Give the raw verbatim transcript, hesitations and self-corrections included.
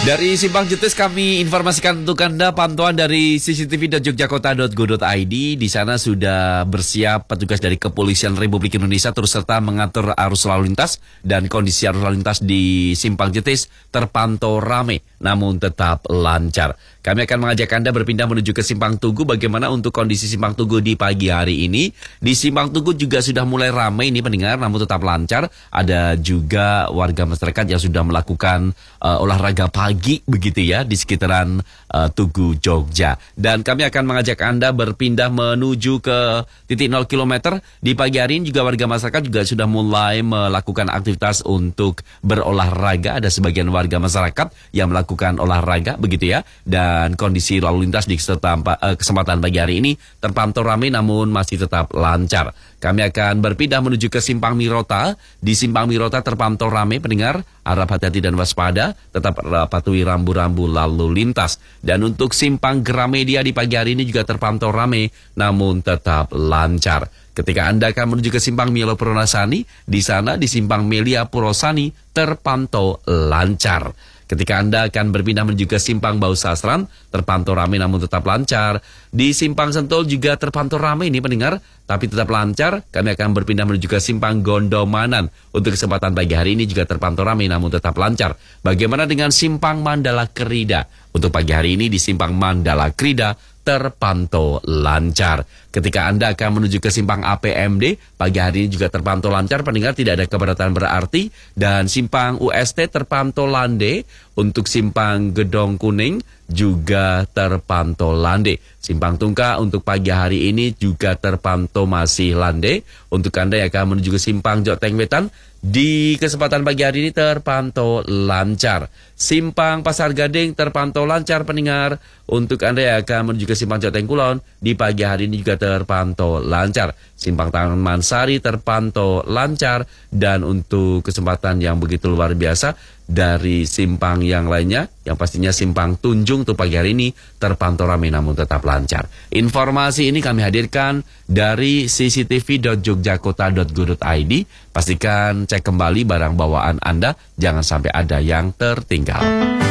Dari Simpang Jetis kami informasikan untuk Anda pantauan dari c c t v dot jogjakota dot go dot i d. Di sana sudah bersiap petugas dari Kepolisian Republik Indonesia turut serta mengatur arus lalu lintas, dan kondisi arus lalu lintas di Simpang Jetis terpantau ramai namun tetap lancar. Kami akan mengajak Anda berpindah menuju ke Simpang Tugu. Bagaimana untuk kondisi Simpang Tugu di pagi hari ini? Di Simpang Tugu juga sudah mulai ramai ini pendengar, namun tetap lancar. Ada juga warga masyarakat yang sudah melakukan uh, olahraga pagi begitu ya di sekitaran uh, Tugu Jogja. Dan kami akan mengajak Anda berpindah menuju ke titik nol kilometer. Di pagi hari ini juga warga masyarakat juga sudah mulai melakukan aktivitas untuk berolahraga. Ada sebagian warga masyarakat yang melakukan olahraga begitu ya. Dan kondisi lalu lintas di kesempatan pagi hari ini terpantau ramai namun masih tetap lancar. Kami akan berpindah menuju ke Simpang Mirota. Di Simpang Mirota terpantau ramai pendengar, harap hati-hati dan waspada, tetap patuhi rambu-rambu lalu lintas. Dan untuk Simpang Gramedia di pagi hari ini juga terpantau ramai namun tetap lancar. Ketika Anda akan menuju ke Simpang Milo Purwosari, di sana di Simpang Melia Purwosari terpantau lancar. Ketika Anda akan berpindah menuju ke Simpang Bau Sastran, terpantau ramai namun tetap lancar. Di Simpang Sentul juga terpantau ramai ini pendengar, tapi tetap lancar. Kami akan berpindah menuju ke Simpang Gondomanan. Untuk kesempatan pagi hari ini juga terpantau ramai namun tetap lancar. Bagaimana dengan Simpang Mandala Krida? Untuk pagi hari ini di Simpang Mandala Krida terpantau lancar. Ketika Anda akan menuju ke Simpang A P M D, pagi hari ini juga terpantau lancar, pendengar, tidak ada kepadatan berarti. Dan Simpang U S T terpantau landai. Untuk Simpang Gedong Kuning juga terpantau landai. Simpang Tungka untuk pagi hari ini juga terpantau masih landai. Untuk Anda yang akan menuju ke Simpang Joteng Wetan, di kesempatan pagi hari ini terpantau lancar. Simpang Pasar Gading terpantau lancar pendengar. Untuk Anda yang akan menuju ke Simpang Joteng Kulon, di pagi hari ini juga terpantau lancar. Simpang Taman Sari terpantau lancar. Dan untuk kesempatan yang begitu luar biasa, dari simpang yang lainnya, yang pastinya Simpang Tunjung untuk pagi hari ini terpantau ramai namun tetap lancar. Informasi ini kami hadirkan dari c c t v dot jogjakota dot go dot i d. Pastikan cek kembali barang bawaan Anda, jangan sampai ada yang tertinggal.